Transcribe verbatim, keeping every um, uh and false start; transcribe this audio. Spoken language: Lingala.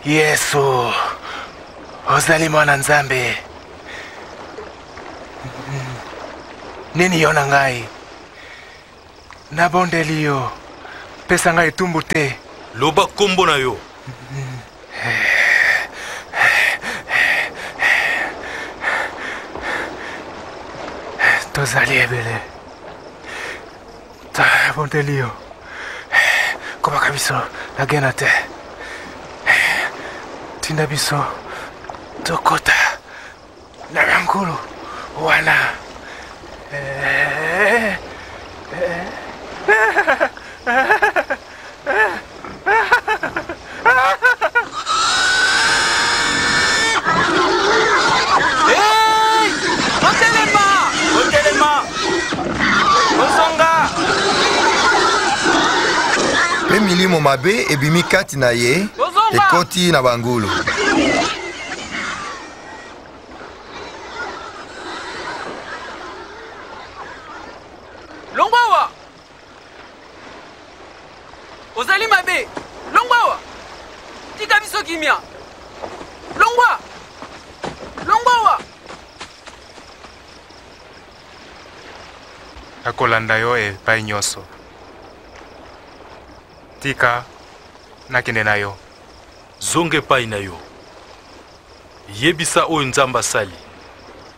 Yesu, ozali mwana Nzambe. Nini yona ngai? Nabondeli yo, pesa ngai tumbu te. Loba kombo na yo. Tozali ebele. Nabondeli yo. Komaka biso, nagena te. Tinda biso, tokota. Nabangulu, wana. Eh, eh. Hey! Otelema! Otelema! Osonga! Pe milimo mabe ebimi kati na ye ekoti na bangulu. Longwawa! Ozali mabe! Longwawa! Tika biso kimia! Longwa! Longwawa! Nakolanda yo epai nyonso. Tika nakende na yo. Zonge pai na yo. Yebisa oyo Nzambe asali.